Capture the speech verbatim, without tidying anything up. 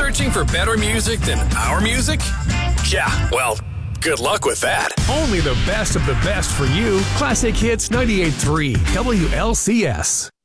Searching for better music than our music? Yeah, well, good luck with that. Only the best of the best for you. Classic Hits ninety-eight point three W L C S.